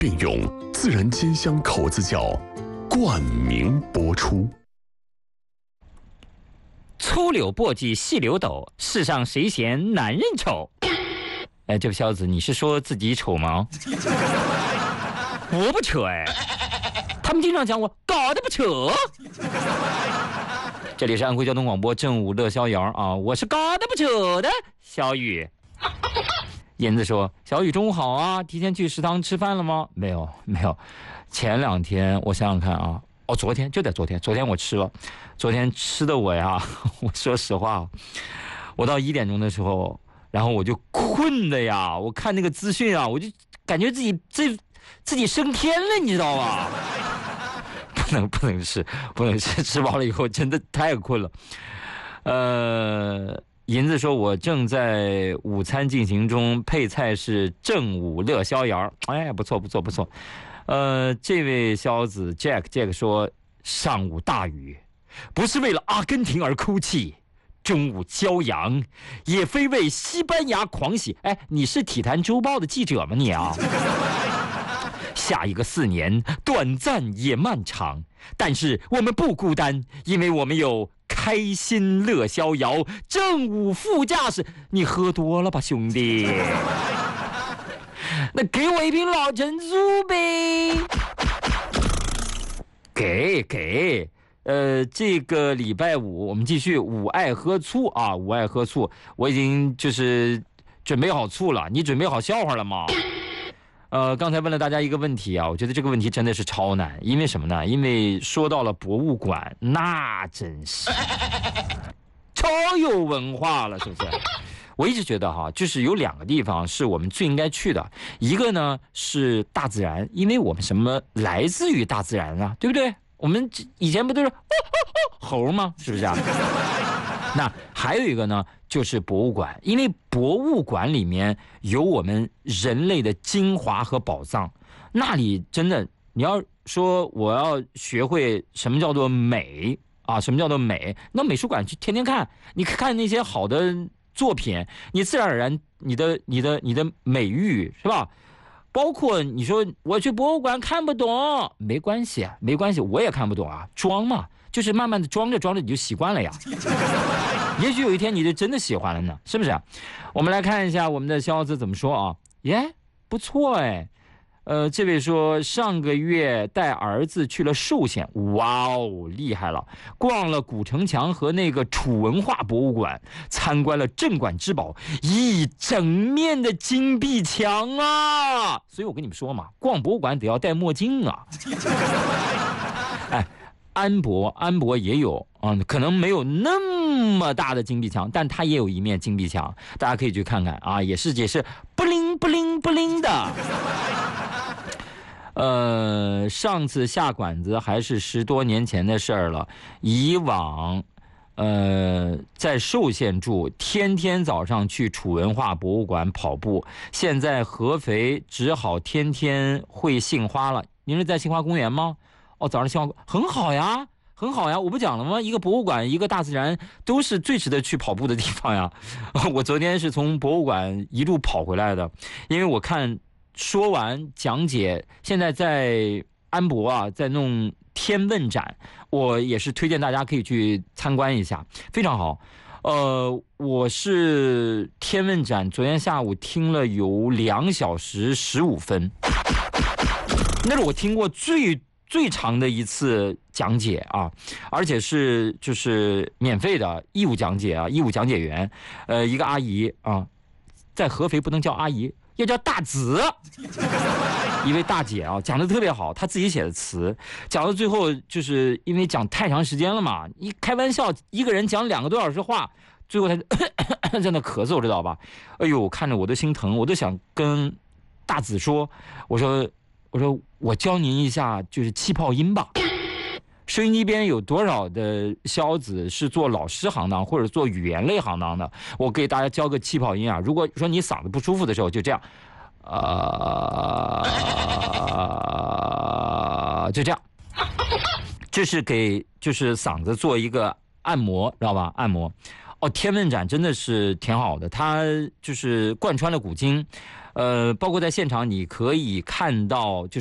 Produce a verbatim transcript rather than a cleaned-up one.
并用自然煎香口子窖冠名播出。 粗柳簸箕细柳斗，世上谁嫌男人丑？哎，这位小子，你是说自己丑吗？我不扯哎，他们经常讲我搞得不扯。这里是安徽交通广播正午乐逍遥啊，我是搞得不扯的小雨。银子说：“小雨中午好啊，提前去食堂吃饭了吗？”没有，没有。前两天我想想看啊，哦，昨天就在昨天，昨天我吃了，昨天吃的我呀，我说实话，我到一点钟的时候，然后我就困的呀，我看那个资讯啊，我就感觉自己这自己升天了，你知道吧？不能不能吃，不能吃，吃饱了以后真的太困了。呃，银子说，我正在午餐进行中，配菜是正午乐逍遥。哎，不错不错不错。呃，这位小子 Jack Jack 说，上午大雨，不是为了阿根廷而哭泣。中午骄阳，也非为西班牙狂喜。哎，你是体坛周报的记者吗你啊？下一个四年短暂也漫长，但是我们不孤单，因为我们有开心乐逍遥正午副驾驶。你喝多了吧兄弟？那给我一瓶老陈醋呗。给给呃，这个礼拜五我们继续午爱喝醋啊，午爱喝醋，我已经就是准备好醋了，你准备好笑话了吗？呃，刚才问了大家一个问题啊，我觉得这个问题真的是超难，因为什么呢？因为说到了博物馆，那真是超有文化了，是不是？我一直觉得哈，就是有两个地方是我们最应该去的，一个呢是大自然，因为我们什么来自于大自然啊，对不对？我们以前不都是哦哦哦猴吗？是不是啊？那还有一个呢，就是博物馆，因为博物馆里面有我们人类的精华和宝藏，那里真的，你要说我要学会什么叫做美啊，什么叫做美，那美术馆去天天看，你看那些好的作品，你自然而然你的你的你的美誉是吧？包括你说我去博物馆看不懂，没关系啊，没关系，我也看不懂啊，装嘛，就是慢慢的装着装着你就习惯了呀。也许有一天你就真的喜欢了呢，是不是？我们来看一下我们的肖子怎么说啊？耶，不错哎。呃，这位说上个月带儿子去了寿县，哇哦，厉害了！逛了古城墙和那个楚文化博物馆，参观了镇馆之宝，一整面的金碧墙啊！所以我跟你们说嘛，逛博物馆得要戴墨镜啊。哎，安博安博也有啊、嗯，可能没有那么大的金碧墙，但它也有一面金碧墙，大家可以去看看啊，也是也是不灵不灵不灵的。呃，上次下馆子还是十多年前的事儿了。以往，呃，在寿县住，天天早上去楚文化博物馆跑步。现在合肥只好天天会杏花了。您是在杏花公园吗？哦，早上杏花很好呀，很好呀。我不讲了吗？一个博物馆，一个大自然，都是最值得去跑步的地方呀。我昨天是从博物馆一路跑回来的，因为我看。说完讲解，现在在安博啊，在弄天问展，我也是推荐大家可以去参观一下，非常好。呃，我是天问展，昨天下午听了有两小时十五分，那是我听过最最长的一次讲解啊，而且是就是免费的义务讲解啊，义务讲解员，呃，一个阿姨啊，在合肥不能叫阿姨。要叫大子，一位大姐啊，讲得特别好，她自己写的词，讲到最后就是因为讲太长时间了嘛，一开玩笑，一个人讲两个多小时话，最后他在那咳嗽，知道吧？哎呦，看着我都心疼，我都想跟大子说，我说我说我教您一下，就是气泡音吧。收音机边有多少的肖子是做老师行当或者做语言类行当的？我给大家教个气泡音啊！如果说你嗓子不舒服的时候，就这样，啊、呃，就这样，这是给就是嗓子做一个按摩，知道吧？按摩。哦，天问展真的是挺好的，它就是贯穿了古今。 呃，包括在现场你可以看到就。